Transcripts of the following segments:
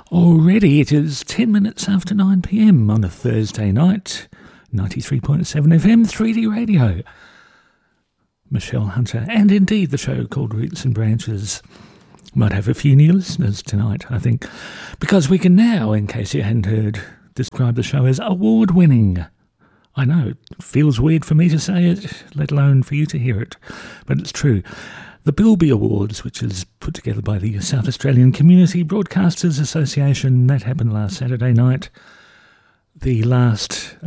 Already it is 10 minutes after 9 p.m. on a Thursday night, 93.7 FM, 3D Radio. Michelle Hunter, and indeed the show called Roots and Branches. Might have a few new listeners tonight, I think, because we can now, in case you hadn't heard, describe the show as award-winning. I know, it feels weird for me to say it, let alone for you to hear it, but it's true. The Bilby Awards, which is put together by the South Australian Community Broadcasters Association, that happened last Saturday night. The last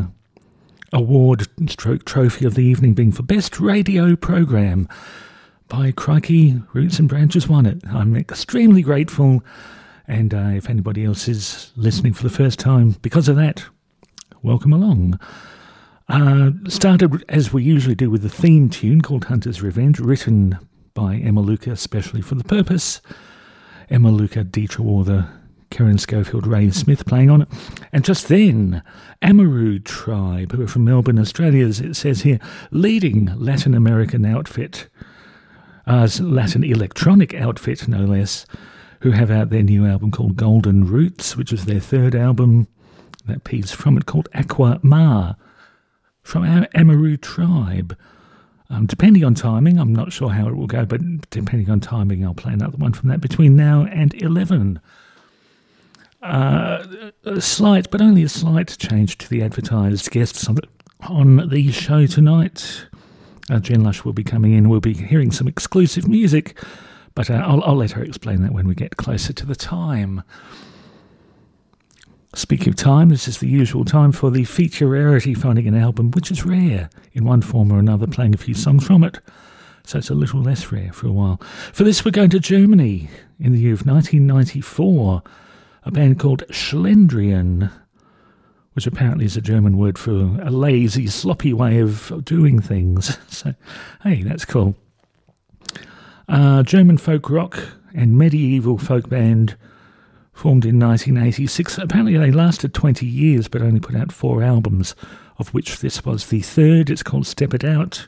trophy of the evening being for Best Radio Program. By crikey, Roots and Branches won it. I'm extremely grateful, and if anybody else is listening for the first time because of that, welcome along. Started, as we usually do, with the theme tune called Hunter's Revenge, written by Emma Luca, especially for the purpose. Emma Luca, Dietra Warther, Karen Schofield, Ray Smith playing on it. And just then, Amaru Tribe, who are from Melbourne, Australia, as it says here, leading Latin American outfit, Latin electronic outfit, no less, who have out their new album called Golden Roots, which is their third album. That piece from it called Aqua Ma, from our Amaru Tribe. Depending on timing, I'm not sure how it will go, but depending on timing, I'll play another one from that between now and 11. A slight, but only a slight change to the advertised guests on the show tonight. Jen Lush will be coming in. We'll be hearing some exclusive music, but I'll let her explain that when we get closer to the time. Speaking of time, this is the usual time for the feature rarity, finding an album which is rare in one form or another, playing a few songs from it. So it's a little less rare for a while. For this, we're going to Germany in the year of 1994. A band called Schlendrian, which apparently is a German word for a lazy, sloppy way of doing things. So, hey, that's cool. German folk rock and medieval folk band formed in 1986. Apparently they lasted 20 years, but only put out 4 albums, of which this was the third. It's called Step It Out.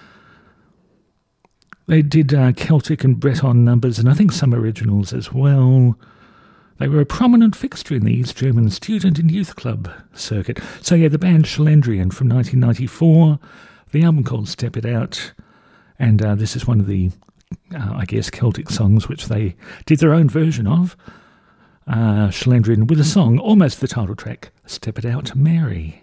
They did Celtic and Breton numbers, and I think some originals as well. They were a prominent fixture in the East German student and youth club circuit. So yeah, the band Schlendrian from 1994, the album called Step It Out, and this is one of the, I guess, Celtic songs which they did their own version of. Schlendrian with a song, almost the title track, Step It Out, Mary.